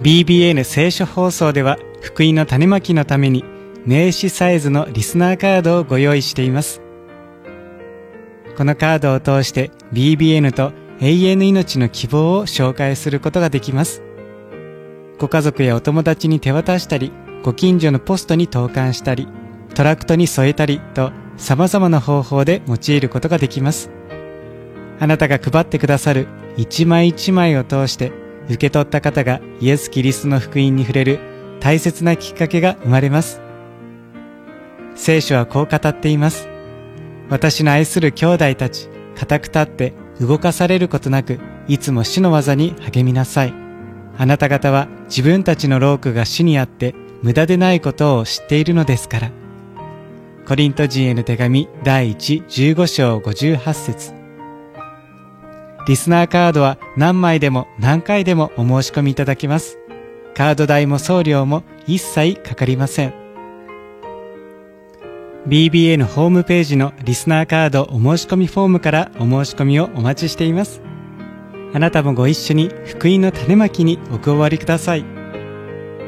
BBN 聖書放送では福音の種まきのために名刺サイズのリスナーカードをご用意しています。このカードを通して BBN と永遠の命の希望を紹介することができます。ご家族やお友達に手渡したり、ご近所のポストに投函したり、トラクトに添えたりと様々な方法で用いることができます。あなたが配ってくださる一枚一枚を通して受け取った方がイエス・キリストの福音に触れる大切なきっかけが生まれます。聖書はこう語っています。私の愛する兄弟たち、固く立って動かされることなく、いつも主の技に励みなさい。あなた方は自分たちの労苦が主にあって無駄でないことを知っているのですから。コリント人への手紙第1、15章58節。リスナーカードは何枚でも何回でもお申し込みいただけます。カード代も送料も一切かかりません。BBN ホームページのリスナーカードお申し込みフォームからお申し込みをお待ちしています。あなたもご一緒に福音の種まきにお加わりください。